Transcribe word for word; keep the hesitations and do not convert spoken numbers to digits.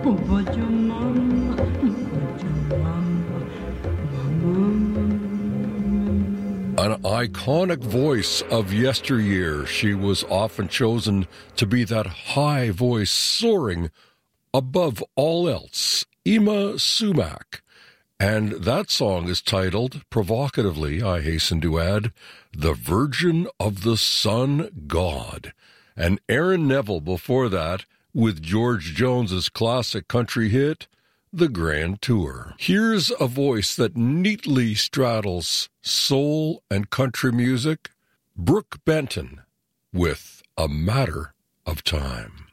but your mama, but your mama, mama. An iconic voice of yesteryear, she was often chosen to be that high voice soaring above all else, Yma Sumac. And that song is titled, provocatively, I hasten to add, The Virgin of the Sun God. And Aaron Neville before that with George Jones's classic country hit, The Grand Tour. Here's a voice that neatly straddles soul and country music, Brooke Benton with A Matter of Time.